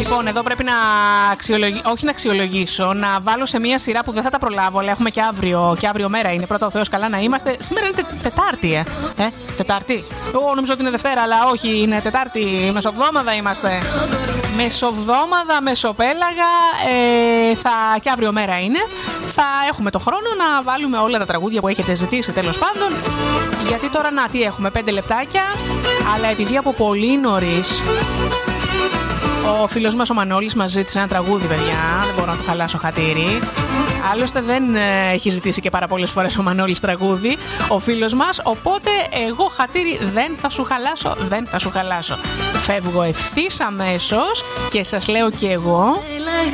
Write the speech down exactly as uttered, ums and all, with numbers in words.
Λοιπόν, εδώ πρέπει να αξιολογήσω, όχι να αξιολογήσω, να βάλω σε μία σειρά που δεν θα τα προλάβω, αλλά έχουμε και αύριο, και αύριο μέρα είναι. Πρώτα ο Θεός καλά να είμαστε. Σήμερα είναι τε, Τετάρτη, ε. ε τετάρτη. Εγώ νομίζω ότι είναι Δευτέρα, αλλά όχι, είναι Τετάρτη. Μεσοβδόμαδα είμαστε. Μεσοβδόμαδα, μεσοπέλαγα, ε, θα, και αύριο μέρα είναι. Θα έχουμε το χρόνο να βάλουμε όλα τα τραγούδια που έχετε ζητήσει, τέλος πάντων. Γιατί τώρα να τι έχουμε, πέντε λεπτάκια. Αλλά επειδή από πολύ νωρίς ο φίλος μας ο Μανώλης μας ζήτησε ένα τραγούδι, παιδιά, δεν μπορώ να το χαλάσω χατήρι. Άλλωστε δεν ε, έχει ζητήσει και πάρα πολλές φορές ο Μανώλης τραγούδι, ο φίλος μας, οπότε εγώ χατήρι δεν θα σου χαλάσω, δεν θα σου χαλάσω. Φεύγω ευθύς αμέσως και σας λέω και εγώ